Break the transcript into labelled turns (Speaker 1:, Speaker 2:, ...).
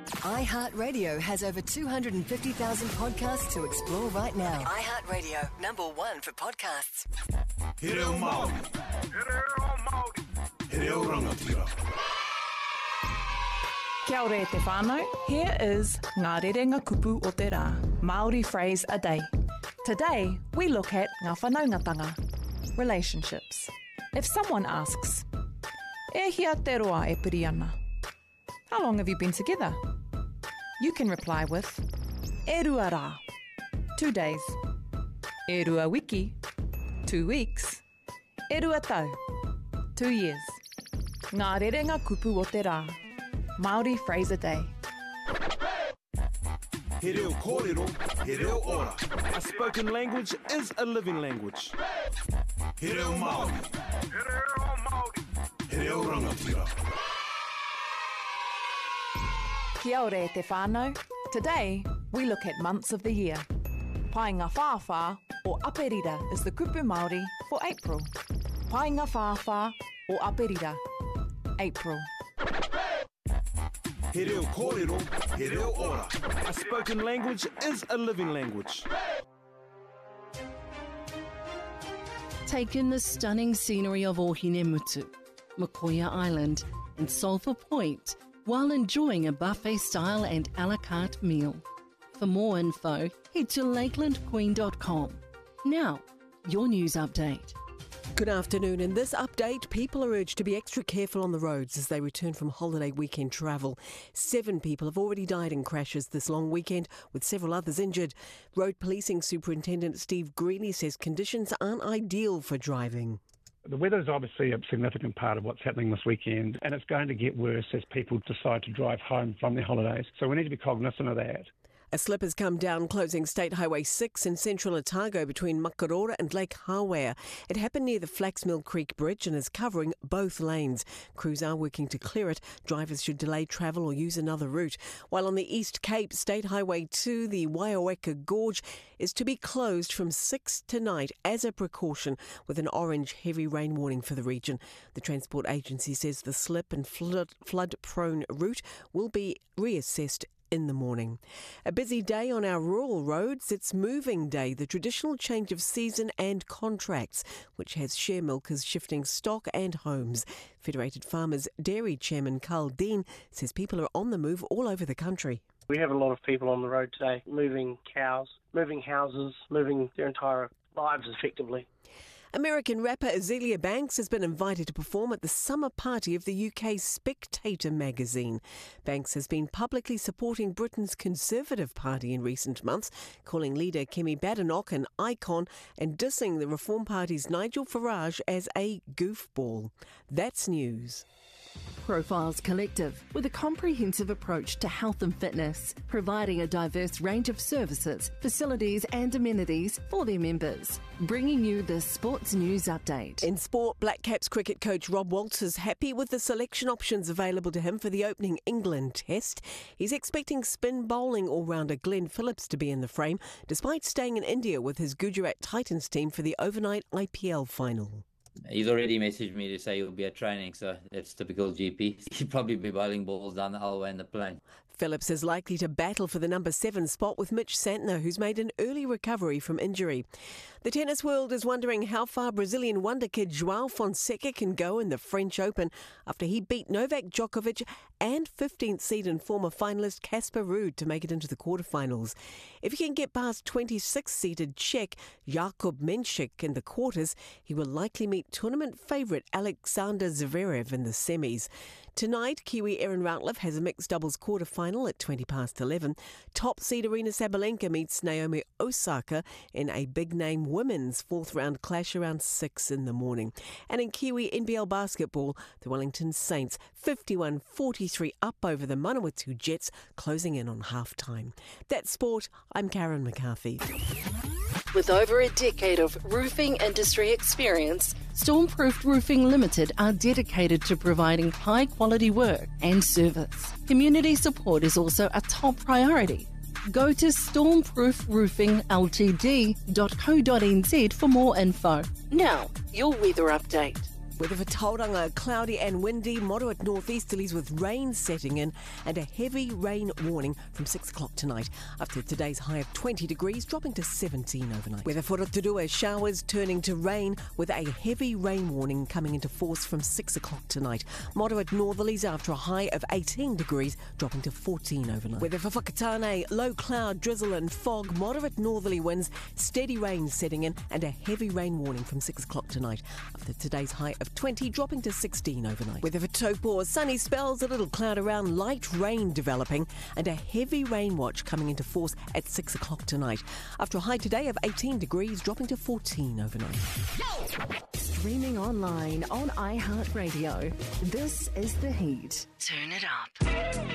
Speaker 1: iHeartRadio has over 250,000 podcasts to explore right now. iHeartRadio, #1 for podcasts.
Speaker 2: He reo Māori. He reo rangatira.
Speaker 3: Kia ora e te whānau. Here is Ngā Rerenga Kupu o te Rā, Māori phrase a day. Today, we look at ngā whanaungatanga, relationships. If someone asks, e hia te roa e piri ana, how long have you been together? You can reply with, e rua rā, 2 days. E rua wiki, 2 weeks. E rua tau, 2 years. Ngā Rerenga Kupu o te Rā, Māori phrase a day.
Speaker 2: He reo kōrero, he reo ora.
Speaker 4: A spoken language is a living language.
Speaker 2: He reo Māori. He reo rangatira.
Speaker 3: Kia ora e te whānau. Today, we look at months of the year. Painga whāwhā or aperira is the kupu Māori for April. Painga whāwhā or aperira, April.
Speaker 2: He reo kōrero, he reo ora.
Speaker 4: A spoken language is a living language.
Speaker 5: Take in the stunning scenery of Ohinemutu, Mokoia Island and Sulphur Point while enjoying a buffet-style and a la carte meal. For more info, head to lakelandqueen.com. Now, your news update.
Speaker 6: Good afternoon. In this update, people are urged to be extra careful on the roads as they return from holiday weekend travel. 7 people have already died in crashes this long weekend, with several others injured. Road Policing Superintendent Steve Greeley says conditions aren't ideal for driving.
Speaker 7: The weather is obviously a significant part of what's happening this weekend, and it's going to get worse as people decide to drive home from their holidays. So we need to be cognizant of that.
Speaker 6: A slip has come down closing State Highway 6 in central Otago between Makarora and Lake Hawea. It happened near the Flaxmill Creek Bridge and is covering both lanes. Crews are working to clear it. Drivers should delay travel or use another route. While on the East Cape, State Highway 2, the Waiaweka Gorge, is to be closed from 6 tonight as a precaution with an orange heavy rain warning for the region. The Transport Agency says the slip and flood-prone route will be reassessed in the morning. A busy day on our rural roads. It's moving day, the traditional change of season and contracts, which has share milkers shifting stock and homes. Federated Farmers Dairy Chairman Carl Dean says people are on the move all over the country.
Speaker 8: We have a lot of people on the road today, moving cows, moving houses, moving their entire lives effectively.
Speaker 6: American rapper Azealia Banks has been invited to perform at the summer party of the UK's Spectator magazine. Banks has been publicly supporting Britain's Conservative Party in recent months, calling leader Kemi Badenoch an icon and dissing the Reform Party's Nigel Farage as a goofball. That's news.
Speaker 5: Profiles Collective, with a comprehensive approach to health and fitness, providing a diverse range of services, facilities and amenities for their members. Bringing you the Sports News Update.
Speaker 6: In sport, Black Caps cricket coach Rob Waltz is happy with the selection options available to him for the opening England test. He's expecting spin bowling all-rounder Glenn Phillips to be in the frame, despite staying in India with his Gujarat Titans team for the overnight IPL final.
Speaker 9: He's already messaged me to say he'll be at training, so that's typical GP. He'll probably be bowling balls down the hallway in the plane.
Speaker 6: Phillips is likely to battle for the number 7 spot with Mitch Santner, who's made an early recovery from injury. The tennis world is wondering how far Brazilian wonder kid João Fonseca can go in the French Open after he beat Novak Djokovic and 15th seed and former finalist Casper Ruud to make it into the quarterfinals. If he can get past 26th-seeded Czech Jakub Menšik in the quarters, he will likely meet tournament favourite Alexander Zverev in the semis. Tonight, Kiwi Erin Routliffe has a mixed doubles quarter-final at 11:20. Top seed Arina Sabalenka meets Naomi Osaka in a big-name women's fourth-round clash around 6 in the morning. And in Kiwi NBL basketball, the Wellington Saints 51-43 up over the Manawatu Jets, closing in on half-time. That's sport. I'm Karen McCarthy.
Speaker 5: With over a decade of roofing industry experience, Stormproof Roofing Limited are dedicated to providing high-quality work and service. Community support is also a top priority. Go to stormproofroofingltd.co.nz for more info. Now, your weather update.
Speaker 6: Weather for Tauranga, cloudy and windy, moderate northeasterlies with rain setting in and a heavy rain warning from 6 o'clock tonight. After today's high of 20 degrees, dropping to 17 overnight. Weather for Rotorua, showers turning to rain with a heavy rain warning coming into force from 6 o'clock tonight. Moderate northerlies after a high of 18 degrees, dropping to 14 overnight. Weather for Whakatane, low cloud, drizzle and fog, moderate northerly winds, steady rain setting in and a heavy rain warning from 6 o'clock tonight. After today's high of 20, dropping to 16 overnight. Weather for Taupo, sunny spells, a little cloud around, light rain developing and a heavy rain watch coming into force at 6 o'clock tonight. After a high today of 18 degrees, dropping to 14 overnight.
Speaker 10: Streaming online on iHeartRadio. This is The Heat. Turn it up.